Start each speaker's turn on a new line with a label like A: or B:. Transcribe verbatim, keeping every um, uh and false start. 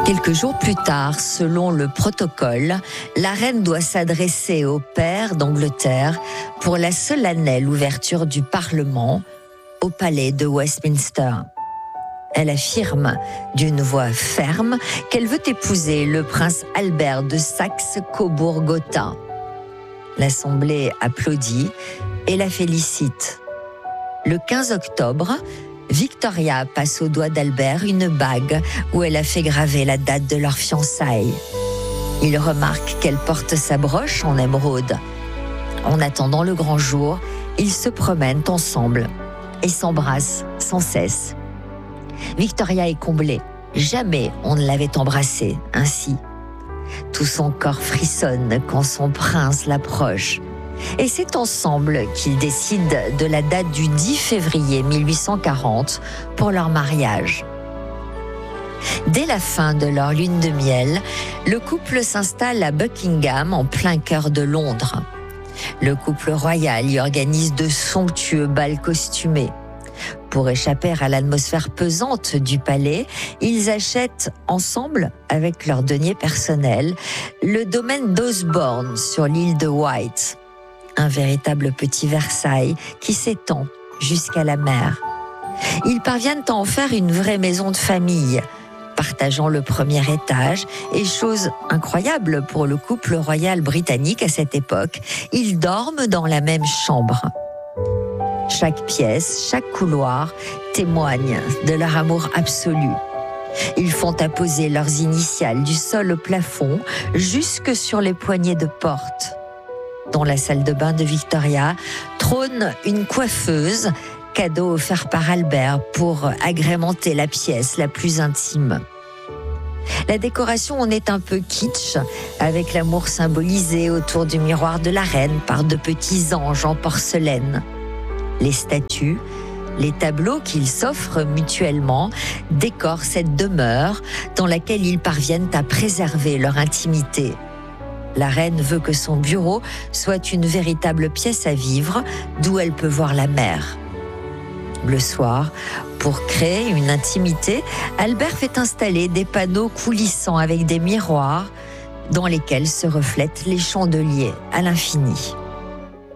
A: Quelques jours plus tard, selon le protocole, la reine doit s'adresser au pair d'Angleterre pour la solennelle ouverture du Parlement au palais de Westminster. Elle affirme d'une voix ferme qu'elle veut épouser le prince Albert de Saxe-Cobourg-Gotha. L'Assemblée applaudit et la félicite. Le quinze octobre, Victoria passe au doigt d'Albert une bague où elle a fait graver la date de leur fiançailles. Il remarque qu'elle porte sa broche en émeraude. En attendant le grand jour, ils se promènent ensemble et s'embrassent sans cesse. Victoria est comblée. Jamais on ne l'avait embrassée ainsi. Tout son corps frissonne quand son prince l'approche. Et c'est ensemble qu'ils décident de la date du dix février mille huit cent quarante pour leur mariage. Dès la fin de leur lune de miel, le couple s'installe à Buckingham, en plein cœur de Londres. Le couple royal y organise de somptueux bals costumés. Pour échapper à l'atmosphère pesante du palais, ils achètent ensemble, avec leurs deniers personnels, le domaine d'Osborne sur l'île de Wight. Un véritable petit Versailles qui s'étend jusqu'à la mer. Ils parviennent à en faire une vraie maison de famille, partageant le premier étage, et chose incroyable pour le couple royal britannique à cette époque, ils dorment dans la même chambre. Chaque pièce, chaque couloir témoigne de leur amour absolu. Ils font apposer leurs initiales du sol au plafond jusque sur les poignées de porte. Dans la salle de bain de Victoria trône une coiffeuse, cadeau offert par Albert pour agrémenter la pièce la plus intime. La décoration en est un peu kitsch, avec l'amour symbolisé autour du miroir de la reine par de petits anges en porcelaine. Les statues, les tableaux qu'ils s'offrent mutuellement décorent cette demeure dans laquelle ils parviennent à préserver leur intimité. La reine veut que son bureau soit une véritable pièce à vivre, d'où elle peut voir la mer. Le soir, pour créer une intimité, Albert fait installer des panneaux coulissants avec des miroirs dans lesquels se reflètent les chandeliers à l'infini.